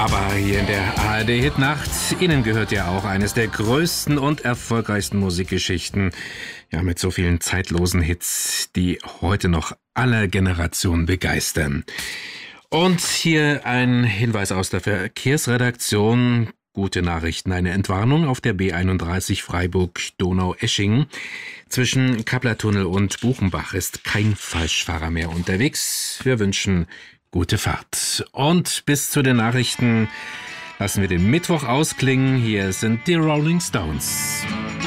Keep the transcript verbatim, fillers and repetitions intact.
Aber hier in der A R D-Hitnacht, Ihnen gehört ja auch eines der größten und erfolgreichsten Musikgeschichten. Ja, mit so vielen zeitlosen Hits, die heute noch alle Generationen begeistern. Und hier ein Hinweis aus der Verkehrsredaktion. Gute Nachrichten, eine Entwarnung auf der B einunddreißig Freiburg-Donaueschingen. Zwischen Kapplertunnel und Buchenbach ist kein Falschfahrer mehr unterwegs. Wir wünschen gute Fahrt. Und bis zu den Nachrichten lassen wir den Mittwoch ausklingen. Hier sind die Rolling Stones.